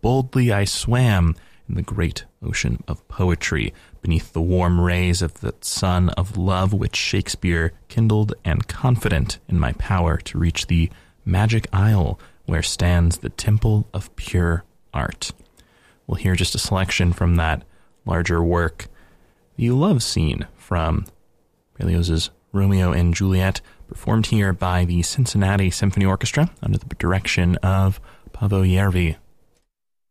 boldly I swam in the great ocean of poetry, beneath the warm rays of the sun of love which Shakespeare kindled, and confident in my power to reach the magic isle where stands the temple of pure art. We'll hear just a selection from that larger work, the love scene from Berlioz's Romeo and Juliet, performed here by the Cincinnati Symphony Orchestra under the direction of Paavo Järvi.